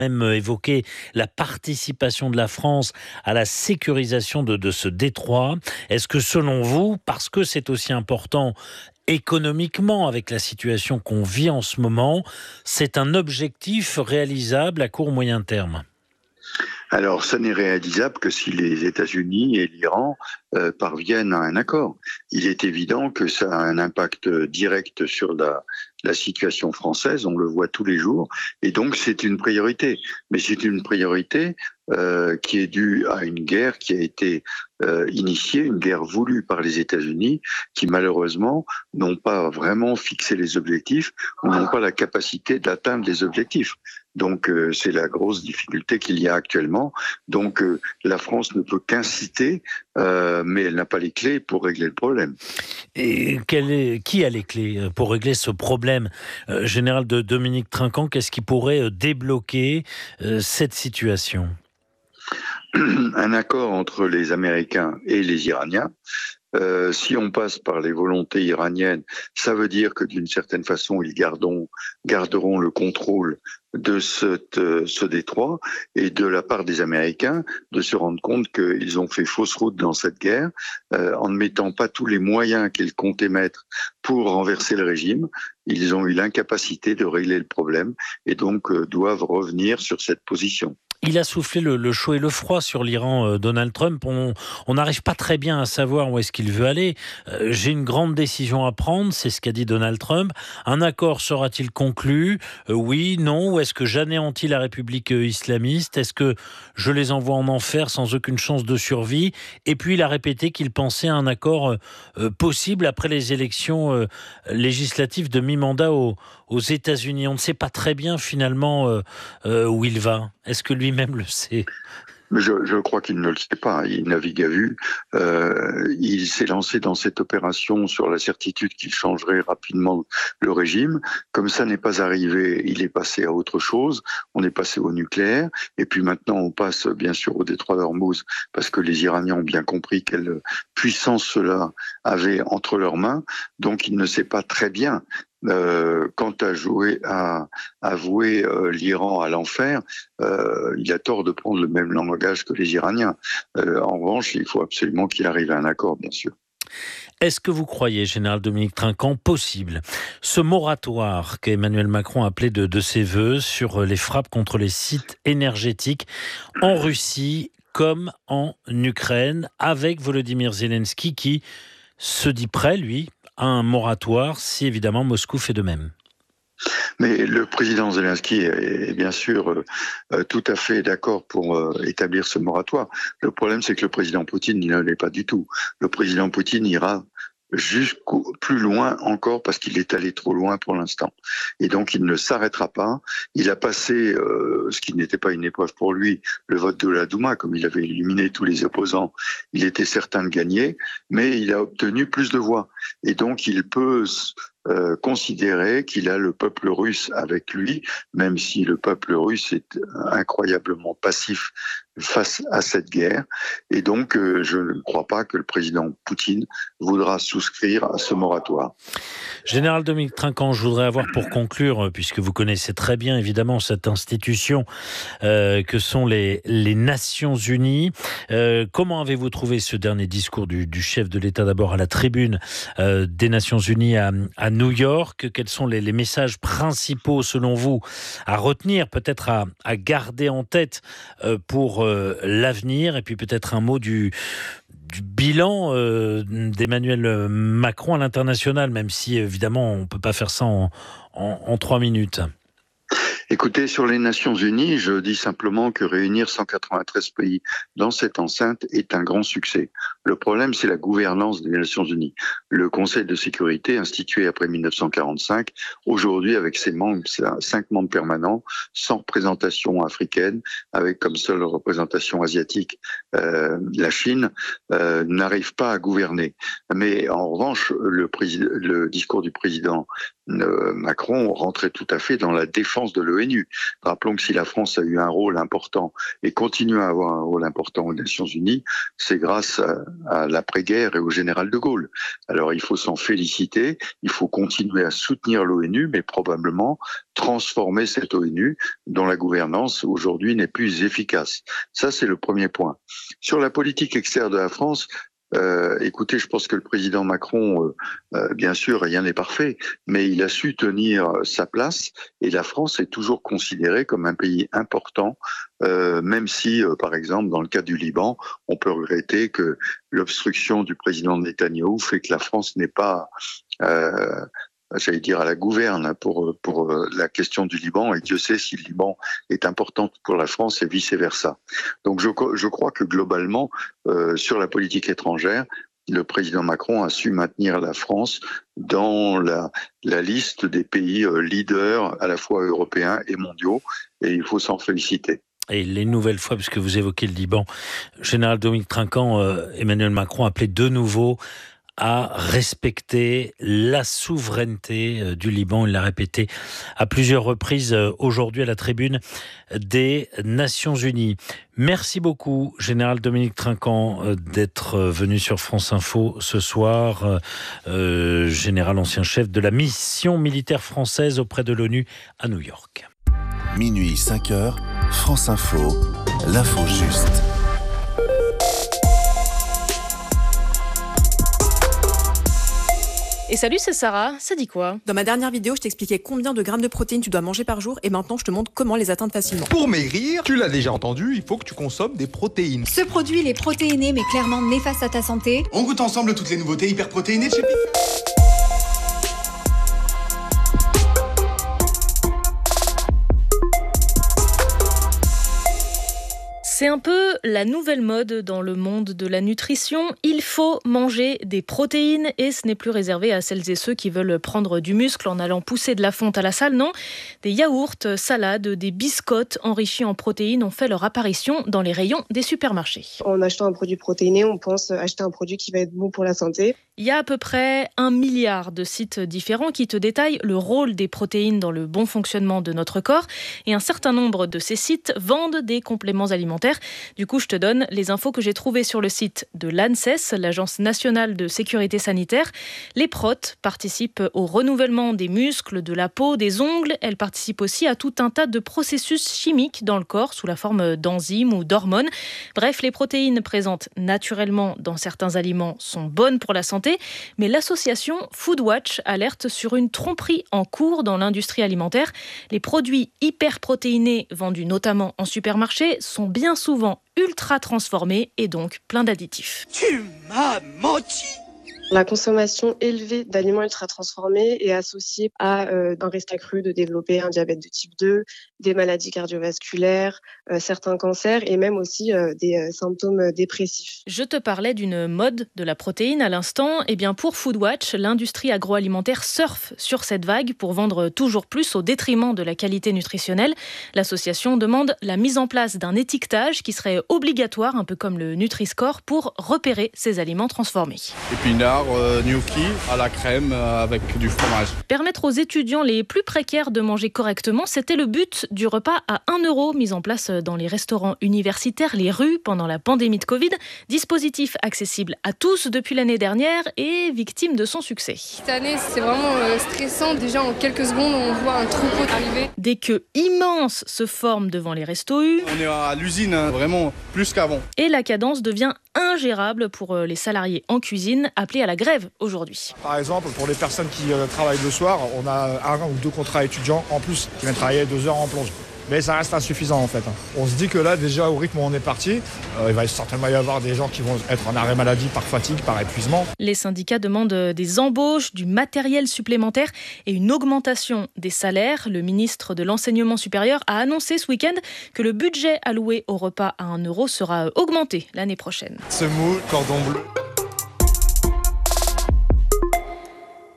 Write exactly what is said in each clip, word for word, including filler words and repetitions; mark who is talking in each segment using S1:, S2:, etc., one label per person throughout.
S1: même évoqué la participation de la France à la sécurisation de, de ce détroit. Est-ce que selon vous, parce que c'est aussi important économiquement avec la situation qu'on vit en ce moment, c'est un objectif réalisable à court moyen terme?
S2: Alors, ça n'est réalisable que si les États-Unis et l'Iran euh, parviennent à un accord. Il est évident que ça a un impact direct sur la, la situation française, on le voit tous les jours, et donc c'est une priorité. Mais c'est une priorité euh, qui est due à une guerre qui a été euh, initiée, une guerre voulue par les États-Unis, qui malheureusement n'ont pas vraiment fixé les objectifs, ou n'ont pas la capacité d'atteindre les objectifs. Donc euh, c'est la grosse difficulté qu'il y a actuellement. Donc euh, la France ne peut qu'inciter, euh, mais elle n'a pas les clés pour régler le problème.
S1: Et quel est, qui a les clés pour régler ce problème euh, général de Dominique Trinquant? Qu'est-ce qui pourrait euh, débloquer euh, cette situation?
S2: Un accord entre les Américains et les Iraniens. Euh, si on passe par les volontés iraniennes, ça veut dire que d'une certaine façon, ils garderont, garderont le contrôle de cette, euh, ce détroit, et de la part des Américains, de se rendre compte qu'ils ont fait fausse route dans cette guerre, euh, en ne mettant pas tous les moyens qu'ils comptaient mettre pour renverser le régime. Ils ont eu l'incapacité de régler le problème, et donc euh, doivent revenir sur cette position.
S1: Il a soufflé le, le chaud et le froid sur l'Iran, euh, Donald Trump. On n'arrive pas très bien à savoir où est-ce qu'il veut aller. Euh, j'ai une grande décision à prendre, c'est ce qu'a dit Donald Trump. Un accord sera-t-il conclu? Euh, Oui, non? Ou est-ce que j'anéantis la République euh, islamiste? Est-ce que je les envoie en enfer sans aucune chance de survie? Et puis il a répété qu'il pensait à un accord euh, possible après les élections euh, législatives de mi-mandat aux, aux États-Unis. On ne sait pas très bien finalement euh, euh, où il va. Est-ce que lui-même le sait?
S2: Je, je crois qu'il ne le sait pas. Il navigue à vue. Euh, il s'est lancé dans cette opération sur la certitude qu'il changerait rapidement le régime. Comme ça n'est pas arrivé, il est passé à autre chose. On est passé au nucléaire. Et puis maintenant, on passe bien sûr au détroit d'Ormuz, parce que les Iraniens ont bien compris quelle puissance cela avait entre leurs mains. Donc il ne sait pas très bien. Euh, quant à jouer à avouer euh, l'Iran à l'enfer, euh, il a tort de prendre le même langage que les Iraniens. Euh, en revanche, il faut absolument qu'il arrive à un accord, bien sûr.
S1: Est-ce que vous croyez, Général Dominique Trinquant, possible ce moratoire qu'Emmanuel Macron a appelé de, de ses voeux sur les frappes contre les sites énergétiques en Russie comme en Ukraine, avec Volodymyr Zelensky qui se dit prêt, lui, à un moratoire si évidemment Moscou fait de même?
S2: Mais le président Zelensky est bien sûr euh, tout à fait d'accord pour euh, établir ce moratoire. Le problème, c'est que le président Poutine ne l'est pas du tout. Le président Poutine ira jusqu'au plus loin encore, parce qu'il est allé trop loin pour l'instant. Et donc il ne s'arrêtera pas. Il a passé, euh, ce qui n'était pas une épreuve pour lui, le vote de la Douma, comme il avait éliminé tous les opposants. Il était certain de gagner, mais il a obtenu plus de voix. Et donc il peut euh, considérer qu'il a le peuple russe avec lui, même si le peuple russe est incroyablement passif face à cette guerre. Et donc, euh, je ne crois pas que le président Poutine voudra souscrire à ce moratoire.
S1: Général Dominique Trinquant, je voudrais avoir pour conclure, puisque vous connaissez très bien évidemment cette institution euh, que sont les, les Nations Unies. Euh, comment avez-vous trouvé ce dernier discours du, du chef de l'État, d'abord à la tribune euh, des Nations Unies à, à New York? Quels sont les, les messages principaux selon vous à retenir, peut-être à, à garder en tête euh, pour euh, l'avenir? Et puis peut-être un mot du... du bilan euh, d'Emmanuel Macron à l'international, même si évidemment on ne peut pas faire ça en, en, en trois minutes.
S2: Écoutez, sur les Nations Unies, je dis simplement que réunir cent quatre-vingt-treize pays dans cette enceinte est un grand succès. Le problème, c'est la gouvernance des Nations Unies. Le Conseil de sécurité, institué après mille neuf cent quarante-cinq, aujourd'hui avec ses membres, cinq membres permanents, sans représentation africaine, avec comme seule représentation asiatique euh, la Chine, euh, n'arrive pas à gouverner. Mais en revanche, le, président, le discours du président euh, Macron rentrait tout à fait dans la défense de l'ONU. Rappelons que si la France a eu un rôle important et continue à avoir un rôle important aux Nations Unies, c'est grâce à, à l'après-guerre et au général de Gaulle. Alors il faut s'en féliciter, il faut continuer à soutenir l'ONU, mais probablement transformer cette ONU dont la gouvernance aujourd'hui n'est plus efficace. Ça, c'est le premier point. Sur la politique extérieure de la France, Euh, écoutez, je pense que le président Macron, euh, euh, bien sûr, rien n'est parfait, mais il a su tenir sa place et la France est toujours considérée comme un pays important, euh, même si, euh, par exemple, dans le cas du Liban, on peut regretter que l'obstruction du président Netanyahou fait que la France n'est pas... Euh, j'allais dire à la gouverne pour pour la question du Liban, et Dieu sait si le Liban est important pour la France et vice versa. Donc je je crois que globalement euh, sur la politique étrangère, le président Macron a su maintenir la France dans la la liste des pays euh, leaders à la fois européens et mondiaux, et il faut s'en féliciter.
S1: Et les nouvelles fois, puisque vous évoquez le Liban, général Dominique Trinquant, euh, Emmanuel Macron appelait de nouveau à respecter la souveraineté du Liban. Il l'a répété à plusieurs reprises aujourd'hui à la tribune des Nations Unies. Merci beaucoup, général Dominique Trinquant, d'être venu sur France Info ce soir. Euh, général ancien chef de la mission militaire française auprès de l'ONU à New York.
S3: Minuit cinq heures, France Info, l'info juste.
S4: Et salut, c'est Sarah, ça dit quoi ?
S5: Dans ma dernière vidéo, je t'expliquais combien de grammes de protéines tu dois manger par jour et maintenant je te montre comment les atteindre facilement.
S6: Pour maigrir, tu l'as déjà entendu, il faut que tu consommes des protéines.
S7: Ce produit, il est protéiné mais clairement néfaste à ta santé.
S8: On goûte ensemble toutes les nouveautés hyper protéinées de chez Picard.
S4: C'est un peu la nouvelle mode dans le monde de la nutrition. Il faut manger des protéines et ce n'est plus réservé à celles et ceux qui veulent prendre du muscle en allant pousser de la fonte à la salle. Non, des yaourts, salades, des biscottes enrichis en protéines ont fait leur apparition dans les rayons des supermarchés.
S9: En achetant un produit protéiné, on pense acheter un produit qui va être bon pour la santé.
S4: Il y a à peu près un milliard de sites différents qui te détaillent le rôle des protéines dans le bon fonctionnement de notre corps. Et un certain nombre de ces sites vendent des compléments alimentaires. Du coup, je te donne les infos que j'ai trouvées sur le site de l'ANSES, l'Agence nationale de sécurité sanitaire. Les protes participent au renouvellement des muscles, de la peau, des ongles. Elles participent aussi à tout un tas de processus chimiques dans le corps sous la forme d'enzymes ou d'hormones. Bref, les protéines présentes naturellement dans certains aliments sont bonnes pour la santé, mais l'association Foodwatch alerte sur une tromperie en cours dans l'industrie alimentaire. Les produits hyperprotéinés vendus notamment en supermarché sont bien souvent ultra transformés et donc plein d'additifs.
S8: Tu m'as menti!
S9: La consommation élevée d'aliments ultra transformés est associée à euh, un risque accru de développer un diabète de type deux, des maladies cardiovasculaires, euh, certains cancers et même aussi euh, des euh, symptômes dépressifs.
S4: Je te parlais d'une mode de la protéine à l'instant. Eh bien, pour Foodwatch, l'industrie agroalimentaire surfe sur cette vague pour vendre toujours plus au détriment de la qualité nutritionnelle. L'association demande la mise en place d'un étiquetage qui serait obligatoire, un peu comme le Nutri-Score, pour repérer ces aliments transformés.
S6: Épinards, euh, gnocchi à la crème euh, avec du fromage.
S4: Permettre aux étudiants les plus précaires de manger correctement, c'était le but du repas à un euro mis en place dans les restaurants universitaires, les rues pendant la pandémie de Covid. Dispositif accessible à tous depuis l'année dernière et victime de son succès.
S10: Cette année, c'est vraiment euh, stressant. Déjà, en quelques secondes, on voit un troupeau arriver.
S4: Des queues immenses se forment devant les restos U.
S6: On est à l'usine, hein, vraiment plus qu'avant.
S4: Et la cadence devient ingérable pour les salariés en cuisine appelés à la grève aujourd'hui.
S11: Par exemple, pour les personnes qui euh, travaillent le soir, on a un ou deux contrats étudiants en plus qui viennent travailler deux heures en plonge. Mais ça reste insuffisant en fait. On se dit que là, déjà au rythme où on est parti, euh, il va certainement y avoir des gens qui vont être en arrêt maladie par fatigue, par épuisement.
S4: Les syndicats demandent des embauches, du matériel supplémentaire et une augmentation des salaires. Le ministre de l'Enseignement supérieur a annoncé ce week-end que le budget alloué au repas à un euro sera augmenté l'année prochaine.
S6: Semoule, cordon bleu.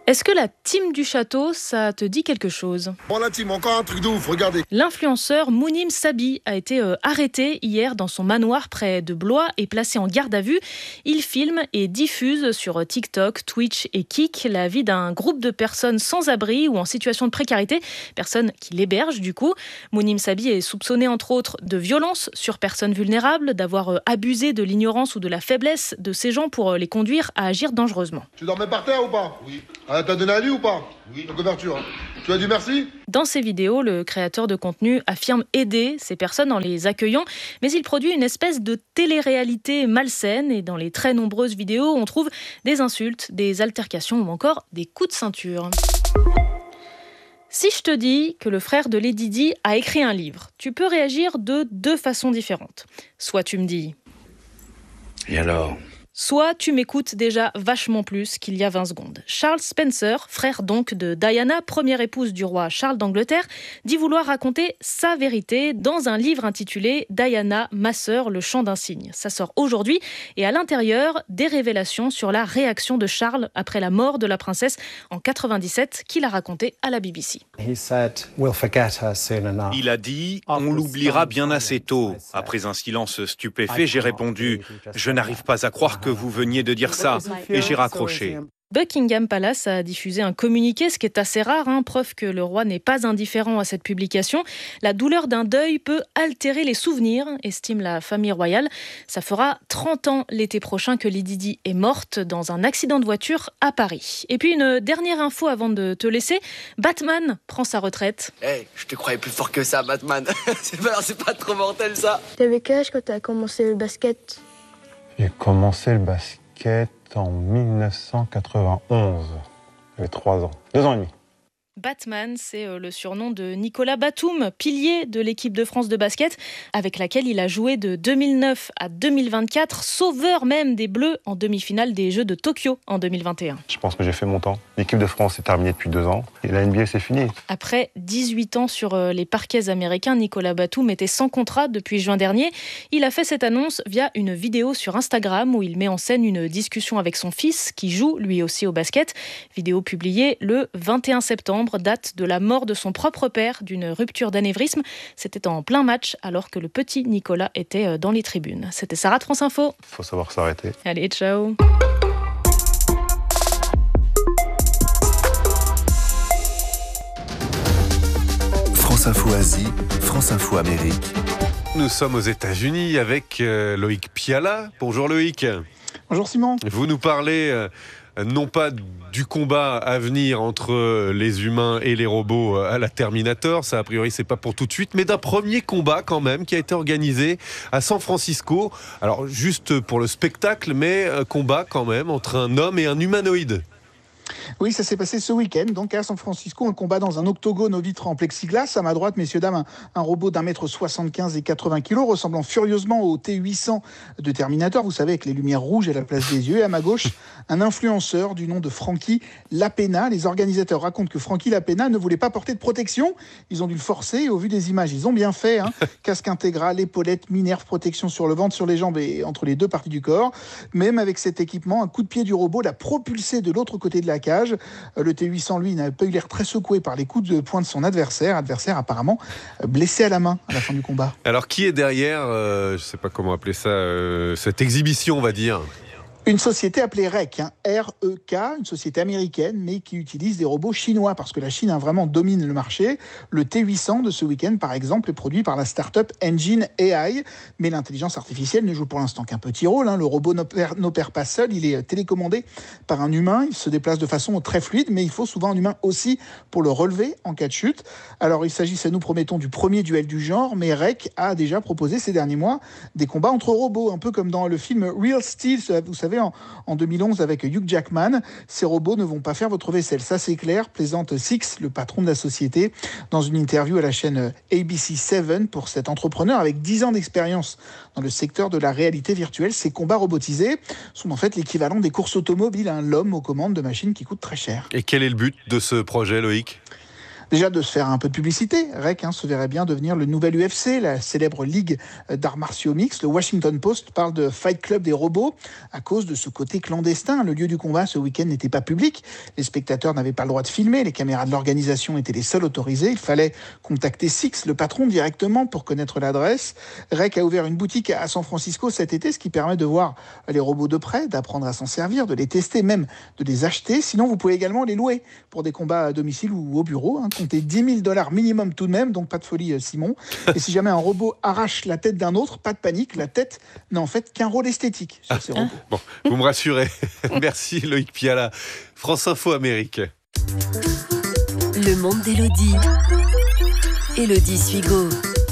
S4: Est-ce que la team du château, ça te dit quelque chose ?
S12: Bon, la team, encore un truc de ouf, regardez.
S4: L'influenceur Mounim Sabi a été euh, arrêté hier dans son manoir près de Blois et placé en garde à vue. Il filme et diffuse sur TikTok, Twitch et Kik la vie d'un groupe de personnes sans abri ou en situation de précarité, personnes qui l'hébergent du coup. Mounim Sabi est soupçonné entre autres de violence sur personnes vulnérables, d'avoir euh, abusé de l'ignorance ou de la faiblesse de ces gens pour euh, les conduire à agir dangereusement.
S12: Tu dormais par terre ou pas ? Oui. Ah, t'as donné un lit ou pas ? Oui. La couverture. Tu as dit merci ?
S4: Dans ses vidéos, le créateur de contenu affirme aider ces personnes en les accueillant, mais il produit une espèce de télé-réalité malsaine et dans les très nombreuses vidéos, on trouve des insultes, des altercations ou encore des coups de ceinture. Si je te dis que le frère de Lady Di a écrit un livre, tu peux réagir de deux façons différentes. Soit tu me dis «
S13: Et alors ?»
S4: Soit tu m'écoutes déjà vachement plus qu'il y a vingt secondes. Charles Spencer, frère donc de Diana, première épouse du roi Charles d'Angleterre, dit vouloir raconter sa vérité dans un livre intitulé « Diana, ma sœur, le chant d'un cygne ». Ça sort aujourd'hui et à l'intérieur, des révélations sur la réaction de Charles après la mort de la princesse en quatre-vingt-dix-sept qu'il a raconté à la B B C.
S14: Il a dit « On l'oubliera bien assez tôt ». Après un silence stupéfait, j'ai répondu « Je n'arrive pas à croire que vous veniez de dire ça » et j'ai raccroché.
S4: Buckingham Palace a diffusé un communiqué, ce qui est assez rare, hein, preuve que le roi n'est pas indifférent à cette publication. La douleur d'un deuil peut altérer les souvenirs, estime la famille royale. Ça fera trente ans l'été prochain que Lady Di est morte dans un accident de voiture à Paris. Et puis une dernière info avant de te laisser, Batman prend sa retraite.
S15: Hey, je te croyais plus fort que ça, Batman. c'est, pas, c'est pas trop mortel ça.
S16: T'avais quel âge quand t'as commencé le basket ?
S17: J'ai commencé le basket en dix-neuf cent quatre-vingt-onze. J'avais trois ans, deux ans et demi.
S4: Batman, c'est le surnom de Nicolas Batum, pilier de l'équipe de France de basket, avec laquelle il a joué de deux mille neuf à deux mille vingt-quatre, sauveur même des Bleus en demi-finale des Jeux de Tokyo en deux mille vingt et un.
S17: Je pense que j'ai fait mon temps. L'équipe de France est terminée depuis deux ans et la N B A c'est fini.
S4: Après dix-huit ans sur les parquets américains, Nicolas Batum était sans contrat depuis juin dernier. Il a fait cette annonce via une vidéo sur Instagram où il met en scène une discussion avec son fils qui joue lui aussi au basket. Vidéo publiée le vingt et un septembre. Date de la mort de son propre père d'une rupture d'anévrisme. C'était en plein match alors que le petit Nicolas était dans les tribunes. C'était Sarah de France Info.
S17: Il faut savoir s'arrêter.
S4: Allez, ciao.
S3: France Info Asie, France Info Amérique.
S18: Nous sommes aux États-Unis avec euh, Loïc Piala. Bonjour Loïc.
S19: Bonjour Simon.
S18: Vous nous parlez euh, non pas du combat à venir entre les humains et les robots à la Terminator, ça a priori c'est pas pour tout de suite, mais d'un premier combat quand même qui a été organisé à San Francisco. Alors juste pour le spectacle, mais combat quand même entre un homme et un humanoïde.
S19: Oui, ça s'est passé ce week-end, donc à San Francisco, un combat dans un octogone aux vitres en plexiglas. À ma droite, messieurs, dames, un, un robot d'un mètre soixante-quinze et quatre-vingts kilos, ressemblant furieusement au T huit cents de Terminator, vous savez, avec les lumières rouges à la place des yeux. Et à ma gauche, un influenceur du nom de Frankie Lapena. Les organisateurs racontent que Frankie Lapena ne voulait pas porter de protection. Ils ont dû le forcer et au vu des images, ils ont bien fait. Hein. Casque intégral, épaulettes, minerve, protection sur le ventre, sur les jambes et entre les deux parties du corps. Même avec cet équipement, un coup de pied du robot l'a propulsé de l'autre côté de la cage. Le T huit cents, lui, n'a pas eu l'air très secoué par les coups de poing de son adversaire. Adversaire apparemment blessé à la main à la fin du combat.
S18: Alors, qui est derrière, euh, je ne sais pas comment appeler ça, euh, cette exhibition, on va dire ?
S19: Une société appelée R E C, hein, R E K, une société américaine, mais qui utilise des robots chinois, parce que la Chine hein, vraiment domine le marché. Le T huit cents de ce week-end, par exemple, est produit par la start-up Engine A I, mais l'intelligence artificielle ne joue pour l'instant qu'un petit rôle. Hein. Le robot n'opère, n'opère pas seul, il est télécommandé par un humain, il se déplace de façon très fluide, mais il faut souvent un humain aussi pour le relever en cas de chute. Alors il s'agissait, nous promettons, du premier duel du genre, mais R E C a déjà proposé ces derniers mois des combats entre robots, un peu comme dans le film Real Steel, vous savez, En, en deux mille onze avec Hugh Jackman. Ces robots ne vont pas faire votre vaisselle, ça c'est clair, plaisante Six, le patron de la société, dans une interview à la chaîne A B C sept pour cet entrepreneur avec dix ans d'expérience dans le secteur de la réalité virtuelle. Ces combats robotisés sont en fait l'équivalent des courses automobiles, hein, l'homme aux commandes de machines qui coûtent très cher.
S18: Et quel est le but de ce projet, Loïc ?
S19: Déjà de se faire un peu de publicité, R E C hein, se verrait bien devenir le nouvel U F C, la célèbre ligue d'arts martiaux mixtes. Le Washington Post parle de Fight Club des robots à cause de ce côté clandestin. Le lieu du combat ce week-end n'était pas public, les spectateurs n'avaient pas le droit de filmer, les caméras de l'organisation étaient les seules autorisées. Il fallait contacter Six, le patron, directement pour connaître l'adresse. R E C a ouvert une boutique à San Francisco cet été, ce qui permet de voir les robots de près, d'apprendre à s'en servir, de les tester, même de les acheter. Sinon, vous pouvez également les louer pour des combats à domicile ou au bureau. Hein. Comptez dix mille dollars minimum tout de même, donc pas de folie Simon. Et si jamais un robot arrache la tête d'un autre, pas de panique, la tête n'a en fait qu'un rôle esthétique sur ces robots.
S18: Bon, vous me rassurez. Merci Loïc Piala. France Info Amérique.
S13: Le monde d'Élodie. Élodie Suigo.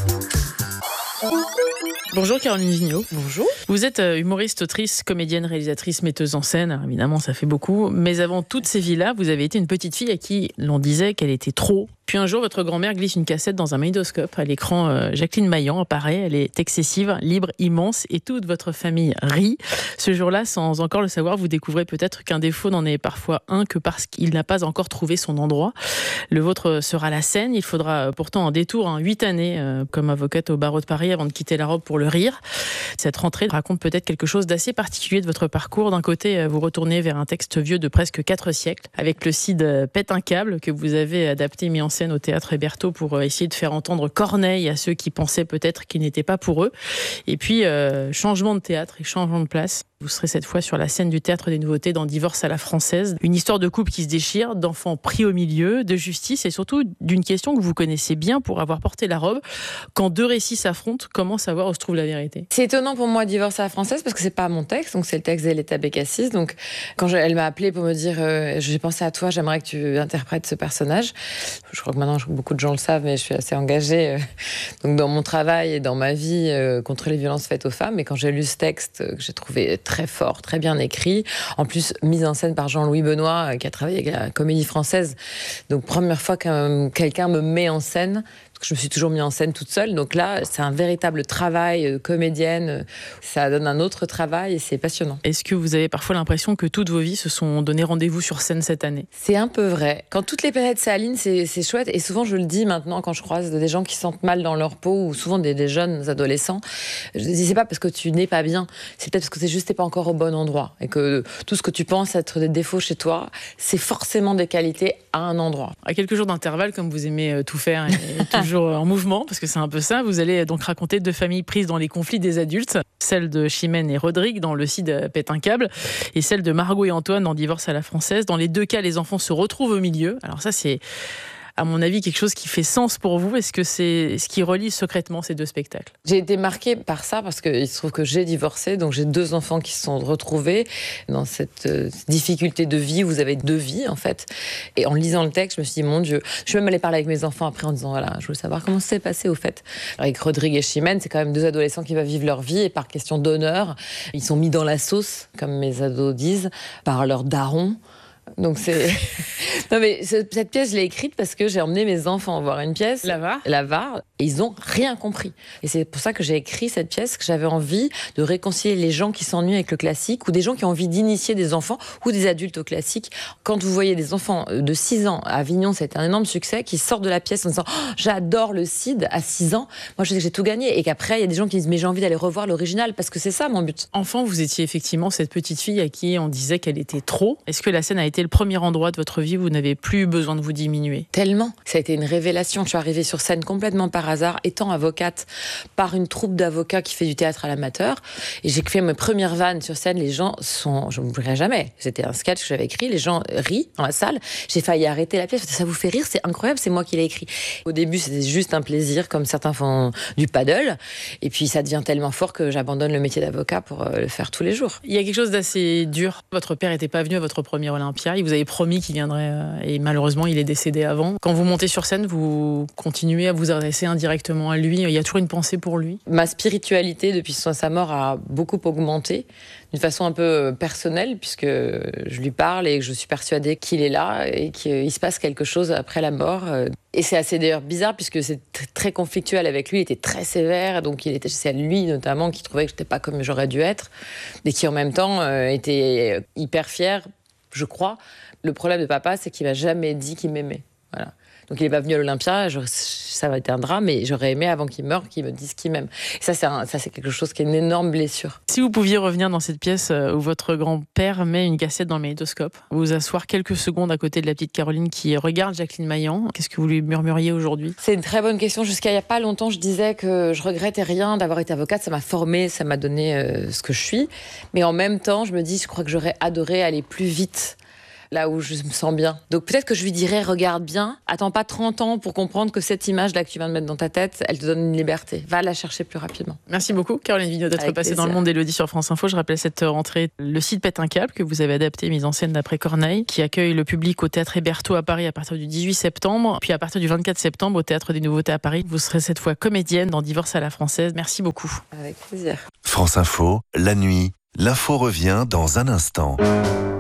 S4: Bonjour Caroline Vigneault. Bonjour. Vous êtes humoriste, autrice, comédienne, réalisatrice, metteuse en scène. Alors, évidemment, ça fait beaucoup. Mais avant toutes ces vies-là, vous avez été une petite fille à qui l'on disait qu'elle était trop. Puis un jour, votre grand-mère glisse une cassette dans un magnétoscope. À l'écran, euh, Jacqueline Maillan apparaît. Elle est excessive, libre, immense. Et toute votre famille rit. Ce jour-là, sans encore le savoir, vous découvrez peut-être qu'un défaut n'en est parfois un que parce qu'il n'a pas encore trouvé son endroit. Le vôtre sera la scène. Il faudra pourtant un détour, hein, huit années euh, comme avocate au barreau de Paris avant de quitter la robe pour le rire. Cette rentrée raconte peut-être quelque chose d'assez particulier de votre parcours. D'un côté, vous retournez vers un texte vieux de presque quatre siècles, avec le Cid Pète un câble, que vous avez adapté, mis en scène au Théâtre Hébertot pour essayer de faire entendre Corneille à ceux qui pensaient peut-être qu'il n'était pas pour eux. Et puis, euh, changement de théâtre et changement de place. Vous serez cette fois sur la scène du Théâtre des Nouveautés dans Divorce à la française. Une histoire de couple qui se déchire, d'enfants pris au milieu, de justice et surtout d'une question que vous connaissez bien pour avoir porté la robe. Quand deux récits s'affrontent, comment savoir où se trouve la vérité ?
S20: C'est étonnant pour moi, Divorce à la française, parce que c'est pas mon texte, donc c'est le texte d'Eletta Bécassis. Donc quand je, elle m'a appelée pour me dire euh, j'ai pensé à toi, j'aimerais que tu interprètes ce personnage. Je crois que maintenant beaucoup de gens le savent, mais je suis assez engagée euh, donc dans mon travail et dans ma vie euh, contre les violences faites aux femmes. Et quand j'ai lu ce texte, euh, que j'ai trouvé très fort, très bien écrit, en plus mise en scène par Jean-Louis Benoît, euh, qui a travaillé avec la Comédie Française. Donc première fois que quelqu'un me met en scène. Je me suis toujours mis en scène toute seule. Donc là, c'est un véritable travail de comédienne. Ça donne un autre travail et c'est passionnant.
S4: Est-ce que vous avez parfois l'impression que toutes vos vies se sont donné rendez-vous sur scène cette année ?
S20: C'est un peu vrai. Quand toutes les planètes s'alignent, c'est, c'est chouette. Et souvent, je le dis maintenant quand je croise des gens qui sentent mal dans leur peau ou souvent des, des jeunes adolescents. Je dis, c'est pas parce que tu n'es pas bien. C'est peut-être parce que c'est juste t'es pas encore au bon endroit. Et que tout ce que tu penses être des défauts chez toi, c'est forcément des qualités à un endroit.
S4: À quelques jours d'intervalle, comme vous aimez tout faire et toujours en mouvement, parce que c'est un peu ça. Vous allez donc raconter deux familles prises dans les conflits des adultes, celle de Chimène et Rodrigue dans Le Cid Pète un câble, et celle de Margot et Antoine dans Divorce à la française. Dans les deux cas, les enfants se retrouvent au milieu. Alors ça, c'est à mon avis, quelque chose qui fait sens pour vous. Est-ce que c'est ce qui relie secrètement ces deux spectacles ?
S20: J'ai été marquée par ça parce qu'il se trouve que j'ai divorcé, donc j'ai deux enfants qui se sont retrouvés dans cette euh, difficulté de vie. Vous avez deux vies, en fait. Et en lisant le texte, je me suis dit, mon Dieu, je suis même allée parler avec mes enfants après en disant, voilà, je veux savoir comment ça s'est passé, au fait. Alors, avec Rodrigue et Chimène, c'est quand même deux adolescents qui vont vivre leur vie et par question d'honneur, ils sont mis dans la sauce, comme mes ados disent, par leur daron. Donc c'est... non mais cette pièce, je l'ai écrite parce que j'ai emmené mes enfants voir une pièce,
S4: La Var,
S20: La Var, et ils n'ont rien compris. Et c'est pour ça que j'ai écrit cette pièce, que j'avais envie de réconcilier les gens qui s'ennuient avec le classique ou des gens qui ont envie d'initier des enfants ou des adultes au classique. Quand vous voyez des enfants de six ans à Avignon, c'est un énorme succès, qui sortent de la pièce en disant oh, « j'adore le Cid » à six ans, moi je sais que j'ai tout gagné. Et qu'après, il y a des gens qui disent « mais j'ai envie d'aller revoir l'original » parce que c'est ça mon but.
S4: Enfant, vous étiez effectivement cette petite fille à qui on disait qu'elle était trop. Est-ce que la scène a été le premier endroit de votre vie où vous n'avez plus besoin de vous diminuer ?
S20: Tellement. Ça a été une révélation. Je suis arrivée sur scène complètement par hasard, étant avocate par une troupe d'avocats qui fait du théâtre à l'amateur. Et j'ai fait mes premières vannes sur scène. Les gens sont... Je ne m'oublierai jamais. C'était un sketch que j'avais écrit. Les gens rient dans la salle. J'ai failli arrêter la pièce. Ça vous fait rire ? C'est incroyable. C'est moi qui l'ai écrit. Au début, c'était juste un plaisir, comme certains font du paddle. Et puis, ça devient tellement fort que j'abandonne le métier d'avocat pour le faire tous les jours.
S4: Il y a quelque chose d'assez dur. Votre père n'était pas venu à votre premier Olympia. Il vous avait promis qu'il viendrait et malheureusement il est décédé avant. Quand vous montez sur scène, vous continuez à vous adresser indirectement à lui. Il y a toujours une pensée pour lui.
S20: Ma spiritualité depuis sa mort a beaucoup augmenté d'une façon un peu personnelle puisque je lui parle et que je suis persuadée qu'il est là et qu'il se passe quelque chose après la mort. Et c'est assez d'ailleurs bizarre puisque c'est très conflictuel avec lui. Il était très sévère, donc il était, c'est lui notamment qui trouvait que je n'étais pas comme j'aurais dû être et qui en même temps euh, était hyper fier, je crois. Le problème de papa, c'est qu'il m'a jamais dit qu'il m'aimait. Voilà. Donc il n'est pas venu à l'Olympia, je, ça va être un drame, mais j'aurais aimé avant qu'il meure qu'il me dise qu'il m'aime. Et ça c'est, un, ça, c'est quelque chose qui est une énorme blessure.
S21: Si vous pouviez revenir dans cette pièce où votre grand-père met une cassette dans le magnétoscope, vous asseoir quelques secondes à côté de la petite Caroline qui regarde Jacqueline Maillan, qu'est-ce que vous lui murmuriez aujourd'hui ?
S20: C'est une très bonne question. Jusqu'à il n'y a pas longtemps, je disais que je regrettais rien d'avoir été avocate. Ça m'a formée, ça m'a donné euh, ce que je suis. Mais en même temps, je me dis, je crois que j'aurais adoré aller plus vite là où je me sens bien. Donc peut-être que je lui dirais, regarde bien, attends pas trente ans pour comprendre que cette image-là que tu viens de mettre dans ta tête, elle te donne une liberté. Va la chercher plus rapidement.
S21: Merci beaucoup, Caroline Vigneault, d'être
S20: Avec
S21: passée
S20: plaisir.
S21: dans le monde d'Élodie sur France Info. Je rappelais cette rentrée, le site Pète un câble, que vous avez adapté, mise en scène d'après Corneille, qui accueille le public au Théâtre Hébertot à Paris à partir du dix-huit septembre, puis à partir du vingt-quatre septembre au Théâtre des Nouveautés à Paris. Vous serez cette fois comédienne dans Divorce à la française. Merci beaucoup.
S20: Avec plaisir.
S3: France Info, la nuit, l'info revient dans un instant.